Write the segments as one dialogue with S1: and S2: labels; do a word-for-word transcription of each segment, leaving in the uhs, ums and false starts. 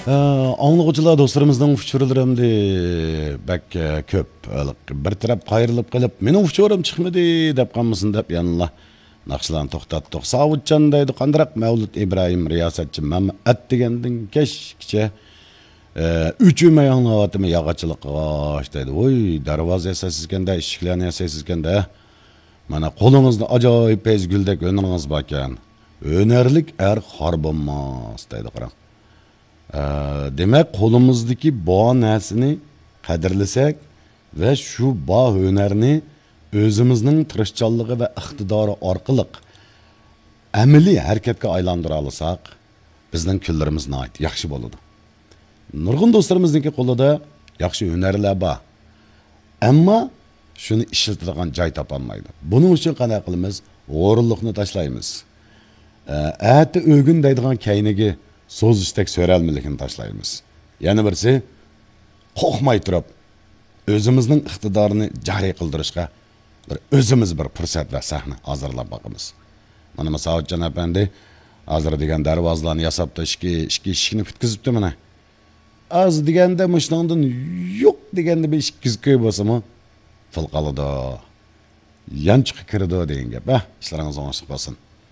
S1: Аңлығычылар достарымыздың ұшчырылырымды бәк көп. Bir taraf qayırılıp qılıp, mening uçurum çıkmadı dep qamısın dep yanıla. Naqşılan toxtatdıq. Savutcandaydı qandıraq Mevlüt İbrahim riyasatçı Mehmet degenden keşkiçe üç ümey anlavatımı yağaçılıqqa işteydi. Oy, darvazı yasasızkende, işiklerini yasasızkende. Mana qolunuzda acayip ezgüldek önünüz bakan. Önerlik er harbınmaz deydi qarang. Demek kolumuzdaki boğa nəsini qadirlisek ve şu boğa hünerini özümüzün tırışçallığı ve iqtidarı arqılıq əmili hareketke aylandıralısaq bizden küllerimizin ait yaxşı boludu. Nurgun dostlarımızdaki qolida yaxşı hünerler ba. Ama şunu işletilgan jay tapanmaydı. Bunun için qanday qilamiz? O'rinliqni taşlaymiz. Ati ögün deydigan kaynigi so'z istek so'ralmaligini taşlaymiz. Yana birisi qo'rqmay turib o'zimizning iqtidorini joriy qildirishga bir o'zimiz bir fursat va sahna hozirlab boqamiz. Mana Masaudjon apandi hozir degan darvozalarni yasabda ishki ishki ishni bitkizibdi mana. Az deganda mushningdan yo'q deganda bir ishkizkoy bo'lsa-mu filqalida yanchiqqa kirdi degan gap. Ha, ishlaringiz o'ng'ishli bo'lsin.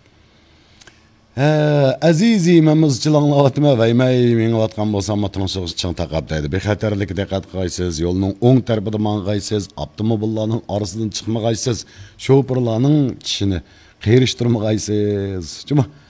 S1: Aziz imamizchilanlayotma vaymay mengayotgan bo'lsam matnsiz ching taqab deydi. Bexatarlik diqqat qilasiz, yo'lning o'ng tarafida mang'aysiz, avtomobillarning orasidan chiqmag'aysiz, shoferlarning tishini qiyirishtirmag'aysiz. Chima